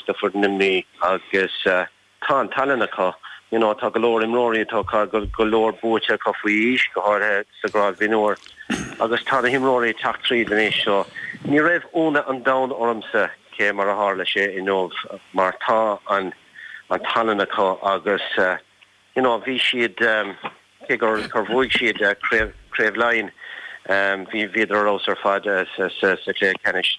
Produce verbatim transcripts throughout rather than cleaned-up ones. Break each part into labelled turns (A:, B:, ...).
A: the for nimni agus tá talanacha you know tá galore imrory tá galore bucha cofuish go har sagrad vinor agus tá himrory tak three den sho ni rev ona an down ormse ke mar harle she inov marta an an talanacha agus uh, you know vi she'd um kigor karvoig she'd uh, crave crave line um vi vidar roser fad as as secretary canish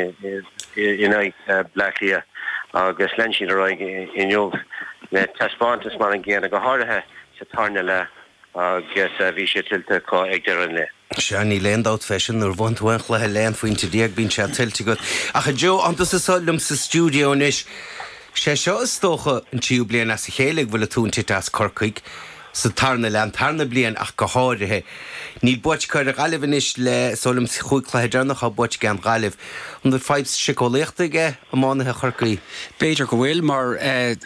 A: in a blackia agus lenchi roig in yo le taspantas man again go harhe se tarnela agus vi she'tilte ko egderenle
B: Shani land out fashion or want one le land for into diag bin chat tilte got ach jo on the solemn studio nish she sho stocha in tublian as helig will tun titas korkik so tarna land tarna blian ach go harhe ni boch kar galevenish le solemn khuk khlajan kha boch gam galev on the five chocolate amon he korki
C: Beidir go will mar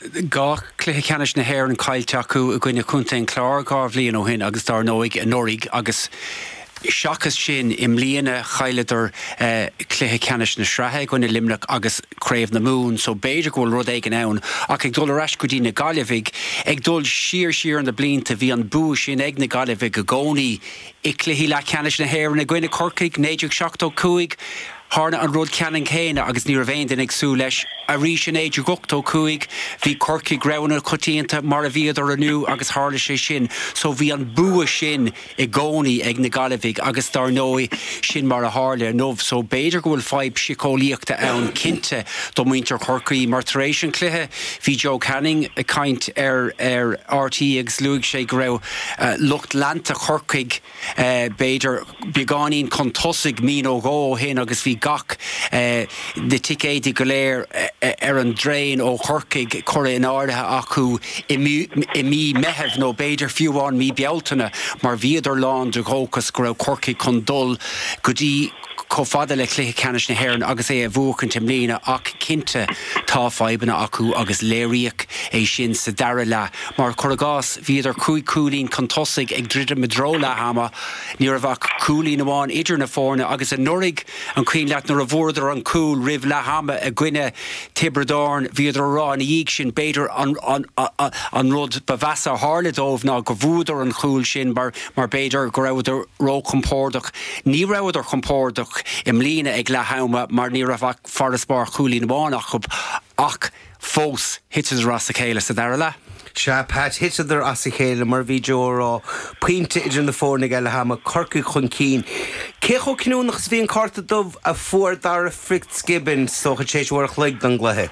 C: ga clé canis na hair an Kyle Taku a gwine kuntain klar garvli no hin agus dar noig norig agus Shakas sin im líana chaileidir cléthe canis na sraithe gona limnach agus crave na moon so beidir go rud ag an ann ach ag dul ras go dtí na galevig ag dul siar siar an na blinta bhí an bú sin ag na galevig a gcónaí i cléthe le canis na hair na gcuine corcaig néidir seachtó cuaig Harna an rud canan céine agus ní raibh aon ag sú leis a rí sin éidir gochtó cuaig bhí corcaig grabhanna cotíanta mar a bhíad ar anú agus hála sé sin so bhí an bua sin i gcónaí ag na galevig agus dar nói sin mar a hála nómh so beidir go bhfuil fáib sicóíochta ann cinnte do muintear corcaí mar tar éis an cluiche bhí Joe Canning a caint ar ar R T agus luigh sé go raibh uh, lucht lanta corcaig uh, beidir beagáín chun tosaigh mí ó gó hin agus bhí gach uh, de ticéide go léir uh, ar an drain ó chorcaig chora in áirithe acu i mí meheh nó beidir fiúháin mí bealtainna mar bhíad ar lán de ghócas go raibh corcaig chun dul go dtí có fada le cléthe canis na haireann agus é a bhuachan tim lína ach cinnte tá faibanna acu agus léiríoch é sin sa dara le mar choragás bhíad ar cúig cúlín chun tosaigh ag dride medró le hama ní raibh ach cúlín amháin idir na fórna agus an nurig an cuin leat nar a bhórdar an cúl rih le hama a gcuine Tibredáin bhíad ar rá an íig sin beidir an an an, an rud bavasa hála dómh ná go bhúdar an chúl sin mar mar beidir go raibh ar ró compórdach ní raibh ar compórdach im lína ag le hama mar ní raibh ach farasbar chúlín amháin ach fós hitas ras a chéile sa dara le
B: Se pat hitaidir as a chéile mar bhí deórá puinte idir na fórna eile ha corcaig chun cín. Cécho cinúnachs bhí an carta dubh a fuair dar a fricht skibben so go tééisúach le don gluthe.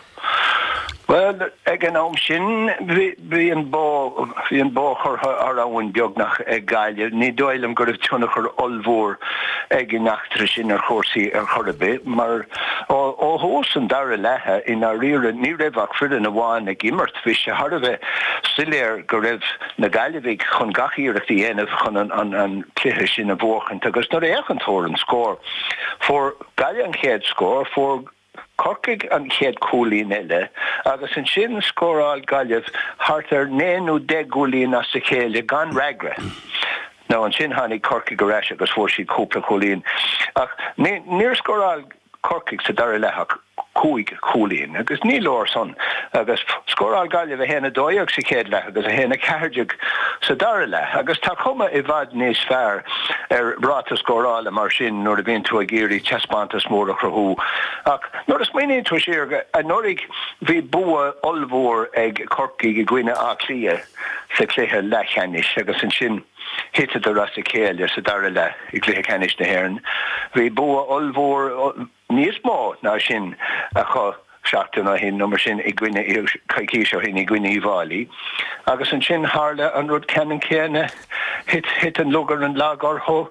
D: Well, ag an am sin bhí an bó bhí an bóchar ar anhain beagnach ag gaiile ní dóilm go raibh túnach ar olmhór ag an nachtar sin ar chósaí ar chorabé mar ó thós an dara lethe ina riire ní raibh ach fridan amháin ag immert bhí sé tharbheith siléir go raibh na gaiilehigh chun gachiíireachtaí dhéanamh chun an an cluiche sin a bhóchant agus nar éachantóir an scór for gaiile an chéad scór for Corcaig an chéad cúlín eile agus an sin scóráil gaileh thart ar néú de cúlín as sa chéile gan ragre. Ná an sin tháinig Corcaig go reis agus fuair siad cúpla cúlín. Ach níor scóráil Corcaig sa dara leach cúig cúlín agus ní leir son agus scóráil gaileh a héna dóíoch sa chéad le agus a héna ceirdeag sa dara le agus tá cuma i bhd níos fearr ar ráta scórála mar sin nuair a bhíonn tú a géirí tespántas mór a chruthú. Ach nuair is muoine tú siar a nuair bhí bua olmhór ag Corcaig i gcuine á clia sa cluiche lechanis agus an sin hitaidir as a chéile sa dara le i cluiche canis na haireann. Bhí bua olmhór níos mó ná sin a chu seachtainna hin nó mar sin i gcuine caiicíseo hin i gcuine Íbháilí agus an sin hála an rud ceann céanna hit hit an lugar an lágar ho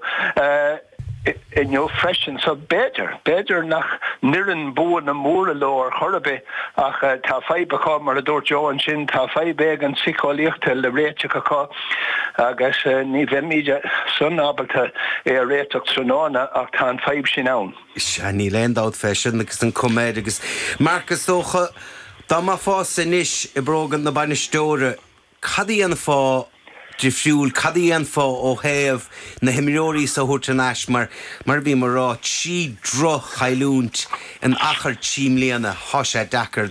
D: in jo freshen so better better nach niren bo na móra lo ar chorbe ach tá feibe kom mar a dort jo an sin tá feibe an sicolichtel le réte ka agus ní vemide sun abalta e rétok tróna ach tá feib sin an
B: Shani land out fashion agus an coméd agus Marcus Socha dá má fá sin is I brogan na banistóre cadí an fá Diffúil cadí an fá ó héamh na himiróí sa thuirta neis mar mar bhí mar rá tí droch chailúnt an achar tíim líana thoise dachar